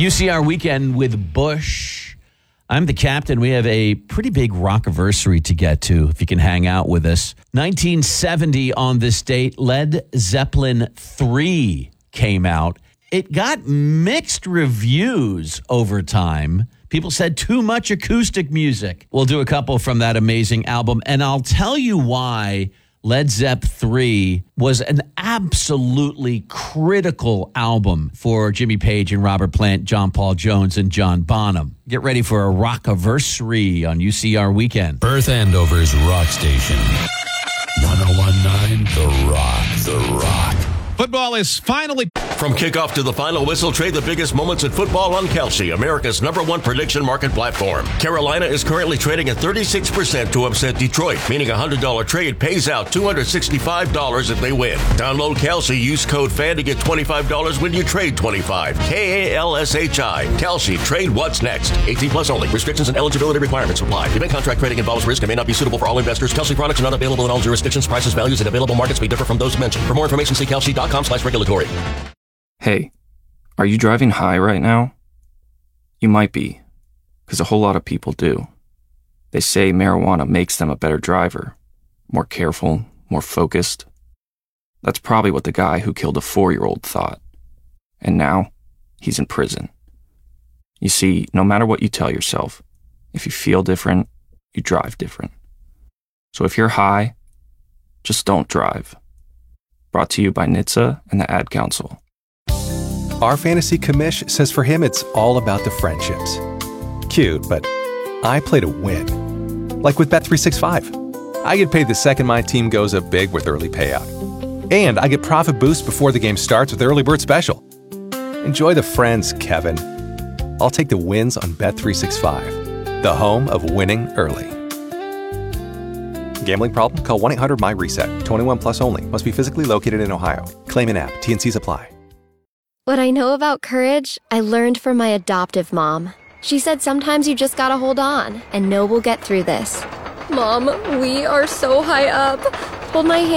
UCR Weekend with Bush. I'm the captain. We have a pretty big rock-iversary to get to, if you can hang out with us. 1970 on this date, Led Zeppelin 3 came out. It got mixed reviews over time. People said too much acoustic music. We'll do a couple from that amazing album, and I'll tell you why Led Zepp 3 was an absolutely critical album for Jimmy Page and Robert Plant, John Paul Jones, and John Bonham. Get ready for a rock-iversary on UCR Weekend. Perth Andover's rock station. 101.9 The Rock. The Rock. Football is finally... From kickoff to the final whistle, trade the biggest moments in football on Kalshi, America's #1 prediction market platform. Carolina is currently trading at 36% to upset Detroit, meaning a $100 trade pays out $265 if they win. Download Kalshi, use code FAN to get $25 when you trade $25. Kalshi. Kalshi, trade what's next. 18 plus only. Restrictions and eligibility requirements apply. Event contract trading involves risk and may not be suitable for all investors. Kalshi products are not available in all jurisdictions. Prices, values, and available markets may differ from those mentioned. For more information, see kalshi.com/regulatory. Hey, are you driving high right now? You might be, because a whole lot of people do. They say marijuana makes them a better driver, more careful, more focused. That's probably what the guy who killed a 4-year-old thought. And now, he's in prison. You see, no matter what you tell yourself, if you feel different, you drive different. So if you're high, just don't drive. Brought to you by NHTSA and the Ad Council. Our fantasy commish says for him it's all about the friendships. Cute, but I play to win. Like with Bet365. I get paid the second my team goes up big with early payout. And I get profit boost before the game starts with Early Bird Special. Enjoy the friends, Kevin. I'll take the wins on Bet365, the home of winning early. Gambling problem? Call 1-800-MY-RESET. 21 plus only. Must be physically located in Ohio. Claim in app. T&Cs apply. What I know about courage, I learned from my adoptive mom. She said sometimes you just gotta hold on and know we'll get through this. Mom, we are so high up. Hold my hand.